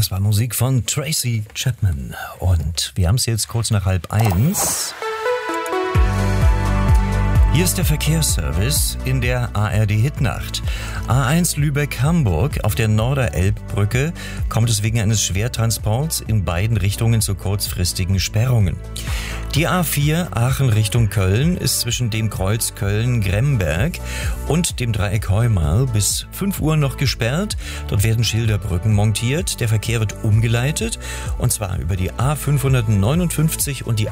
Das war Musik von Tracy Chapman. Und wir haben es jetzt kurz nach 12:30. Hier ist der Verkehrsservice in der ARD-Hitnacht. A1 Lübeck-Hamburg auf der Norderelbbrücke kommt es wegen eines Schwertransports in beiden Richtungen zu kurzfristigen Sperrungen. Die A4 Aachen Richtung Köln ist zwischen dem Kreuz Köln-Gremberg und dem Dreieck Heumal bis 5 Uhr noch gesperrt. Dort werden Schilderbrücken montiert. Der Verkehr wird umgeleitet und zwar über die A559 und die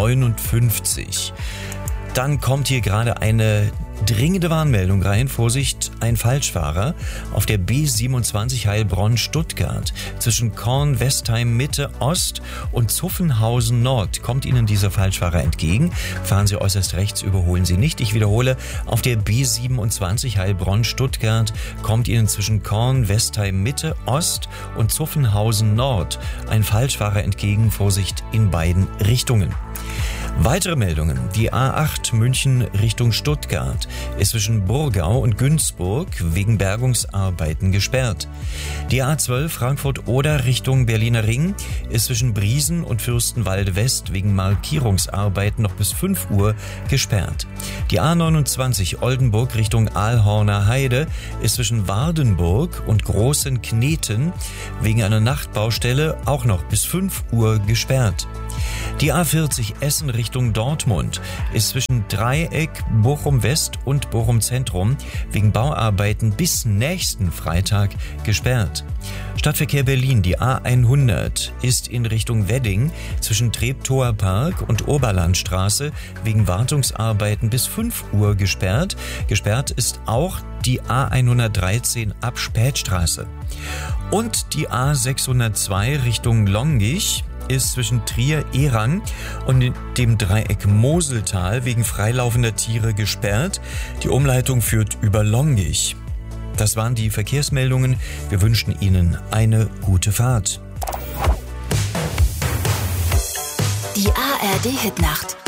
A59. Dann kommt hier gerade eine dringende Warnmeldung rein. Vorsicht, ein Falschfahrer auf der B27 Heilbronn-Stuttgart. Zwischen Korn-Westheim-Mitte-Ost und Zuffenhausen-Nord kommt Ihnen dieser Falschfahrer entgegen. Fahren Sie äußerst rechts, überholen Sie nicht. Ich wiederhole, auf der B27 Heilbronn-Stuttgart kommt Ihnen zwischen Korn-Westheim-Mitte-Ost und Zuffenhausen-Nord ein Falschfahrer entgegen. Vorsicht in beiden Richtungen. Weitere Meldungen. Die A8 München Richtung Stuttgart ist zwischen Burgau und Günzburg wegen Bergungsarbeiten gesperrt. Die A12 Frankfurt-Oder Richtung Berliner Ring ist zwischen Briesen und Fürstenwalde West wegen Markierungsarbeiten noch bis 5 Uhr gesperrt. Die A29 Oldenburg Richtung Aalhorner Heide ist zwischen Wardenburg und Großen Kneten wegen einer Nachtbaustelle auch noch bis 5 Uhr gesperrt. Die A40 Essen Richtung Dortmund ist zwischen Dreieck, Bochum West und Bochum Zentrum wegen Bauarbeiten bis nächsten Freitag gesperrt. Stadtverkehr Berlin, die A100 ist in Richtung Wedding zwischen Treptower Park und Oberlandstraße wegen Wartungsarbeiten bis 5 Uhr gesperrt. Gesperrt ist auch die A113 ab Spätstraße. Und die A602 Richtung Longich ist zwischen Trier-Ehrang und dem Dreieck Moseltal wegen freilaufender Tiere gesperrt. Die Umleitung führt über Longich. Das waren die Verkehrsmeldungen. Wir wünschen Ihnen eine gute Fahrt. Die ARD-Hitnacht.